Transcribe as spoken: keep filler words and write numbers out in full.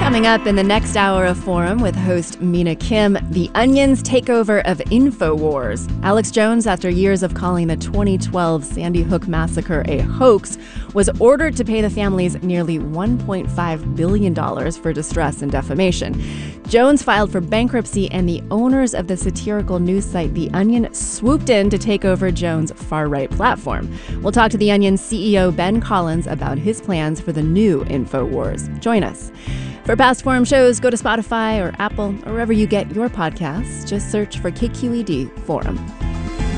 Coming up in the next hour of Forum with host Mina Kim, The Onion's takeover of InfoWars. Alex Jones, after years of calling the twenty twelve Sandy Hook massacre a hoax, was ordered to pay the families nearly one point five billion dollars for distress and defamation. Jones filed for bankruptcy, and the owners of the satirical news site The Onion swooped in to take over Jones' far-right platform. We'll talk to The Onion's C E O Ben Collins about his plans for the new InfoWars. Join us. For past Forum shows, go to Spotify or Apple or wherever you get your podcasts. Just search for K Q E D Forum.